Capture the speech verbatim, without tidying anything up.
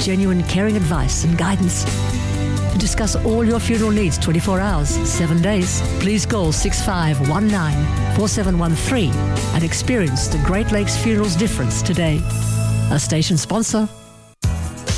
genuine caring advice and guidance. To discuss all your funeral needs twenty-four hours, seven days, please call six five one nine, four seven one three and experience the Great Lakes Funerals difference today. A station sponsor